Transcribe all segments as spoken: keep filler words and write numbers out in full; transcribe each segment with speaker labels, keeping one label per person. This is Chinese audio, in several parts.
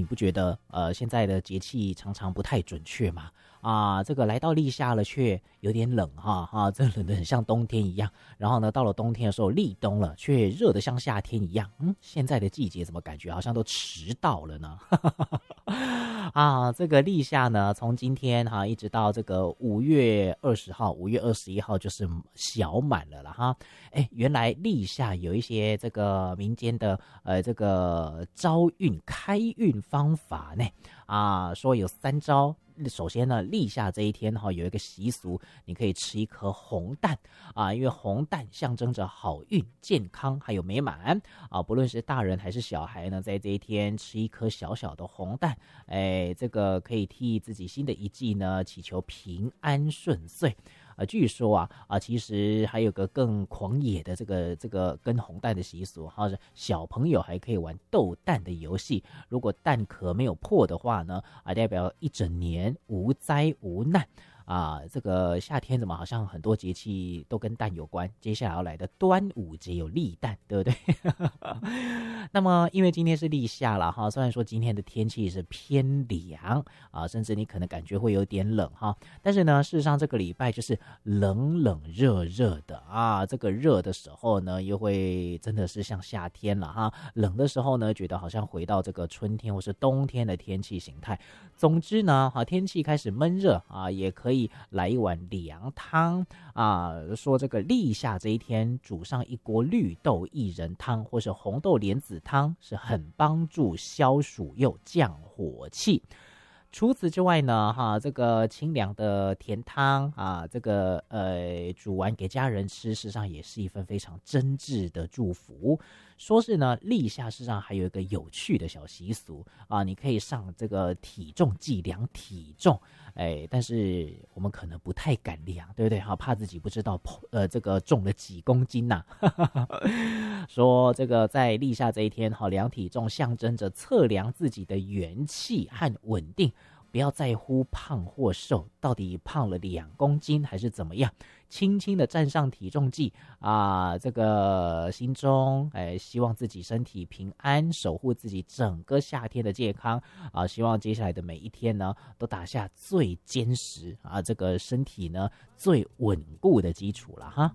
Speaker 1: 你不觉得呃现在的节气常常不太准确吗？啊，这个来到立夏了，却有点冷哈哈，这冷得很像冬天一样。然后呢，到了冬天的时候，立冬了，却热得像夏天一样。嗯，现在的季节怎么感觉好像都迟到了呢？啊，这个立夏呢，从今天哈一直到这个五月二十号、五月二十一号就是小满了啦哈。哎，原来立夏有一些这个民间的呃这个招运开运方法呢。啊，说有三招。首先呢，立夏这一天哈、哦、有一个习俗，你可以吃一颗红蛋啊，因为红蛋象征着好运、健康还有美满啊。不论是大人还是小孩呢，在这一天吃一颗小小的红蛋，哎，这个可以替自己新的一季呢祈求平安顺遂。啊，据说啊啊，其实还有个更狂野的这个这个跟红蛋的习俗，哈，小朋友还可以玩斗蛋的游戏。如果蛋壳没有破的话呢，啊，代表一整年无灾无难。啊，这个夏天怎么好像很多节气都跟蛋有关？接下来要来的端午节有立蛋，对不对？那么因为今天是立夏了哈，虽然说今天的天气是偏凉啊，甚至你可能感觉会有点冷哈，但是呢，事实上这个礼拜就是冷冷热热的啊。这个热的时候呢，又会真的是像夏天了哈；冷的时候呢，觉得好像回到这个春天或是冬天的天气形态。总之呢，哈，天气开始闷热啊，也可以。可以来一碗凉汤啊，说这个立夏这一天煮上一锅绿豆薏仁汤或是红豆莲子汤，是很帮助消暑又降火气。除此之外呢，哈，这个清凉的甜汤啊，这个呃煮完给家人吃，事实上也是一份非常真挚的祝福。说是呢，立夏事实上还有一个有趣的小习俗啊，你可以上这个体重计量体重，哎，但是我们可能不太敢量，对不对？哈，怕自己不知道呃这个重了几公斤呐、啊。说这个在立夏这一天，哈，量体重象征着测量自己的元气和稳定。不要在乎胖或瘦，到底胖了两公斤还是怎么样？轻轻的站上体重计啊，这个心中哎，希望自己身体平安，守护自己整个夏天的健康啊！希望接下来的每一天呢，都打下最坚实啊，这个身体呢最稳固的基础了哈。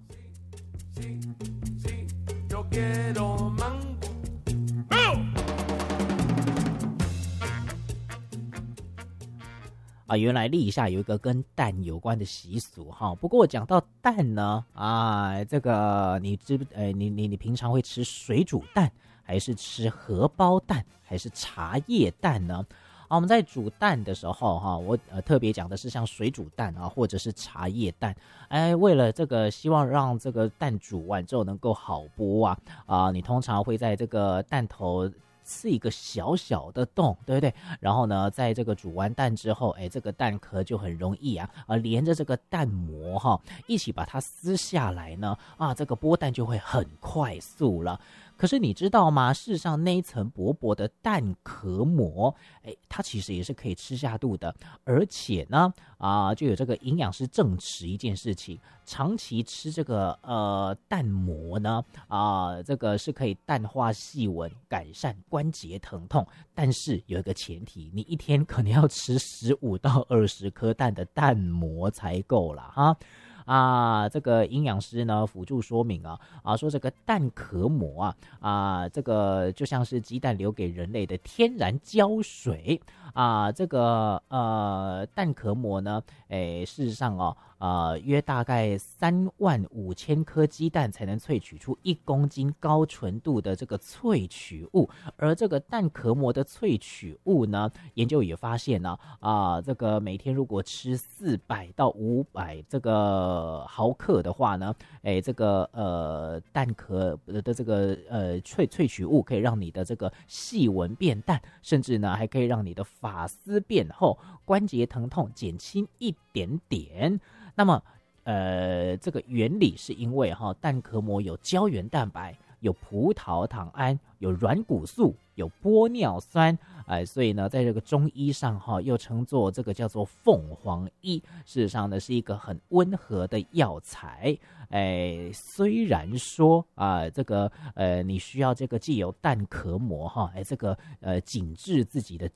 Speaker 1: 啊，原来立夏有一个跟蛋有关的习俗哈。不过讲到蛋呢，啊，这个你知不？呃，你你你平常会吃水煮蛋，还是吃荷包蛋，还是茶叶蛋呢？啊，我们在煮蛋的时候哈，我呃特别讲的是像水煮蛋啊，或者是茶叶蛋。哎，为了这个希望让这个蛋煮完之后能够好剥啊，啊，你通常会在这个蛋头刺一个小小的洞，对不对？然后呢，在这个煮完蛋之后，哎，这个蛋壳就很容易啊，啊，连着这个蛋膜哈，一起把它撕下来呢，啊，这个剥蛋就会很快速了。可是你知道吗？事实上，那一层薄薄的蛋壳膜，哎，它其实也是可以吃下肚的。而且呢，啊，就有这个营养师证实一件事情：长期吃这个呃蛋膜呢，啊，这个是可以淡化细纹，改善关节疼痛。但是有一个前提，你一天可能要吃十五到二十颗蛋的蛋膜才够了哈。啊，这个营养师呢辅助说明啊，啊说这个蛋壳膜啊，啊这个就像是鸡蛋留给人类的天然胶水啊，这个呃蛋壳膜呢，诶，事实上哦，呃约大概三万五千颗鸡蛋才能萃取出一公斤高纯度的这个萃取物，而这个蛋壳膜的萃取物呢，研究也发现呢，啊这个每天如果吃四百到五百这个呃毫克的话呢，哎，这个呃蛋壳的这个呃萃萃取物可以让你的这个细纹变淡，甚至呢还可以让你的发丝变厚，关节疼痛减轻一点点。那么呃这个原理是因为哈蛋壳膜有胶原蛋白，有葡萄糖胺，有软骨素，有玻尿酸，哎，所以呢，在这个中医上哈，又称作这个叫做凤凰衣。事实上呢，是一个很温和的药材。哎，虽然说啊，这个呃，你需要这个既有蛋壳膜哈，哎，这个呃紧致自己的